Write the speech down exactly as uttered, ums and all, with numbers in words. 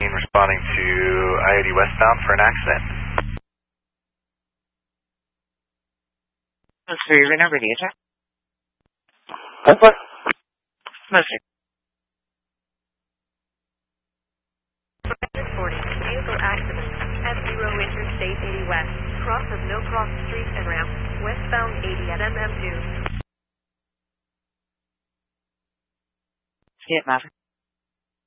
fifteen responding to I eighty westbound for an accident. So you remember the attack? What? Mostly. forty, vehicle accident. F zero Interstate eighty West. Cross of No Cross Street and ramp. Westbound eighty at M M two. See it, Maverick.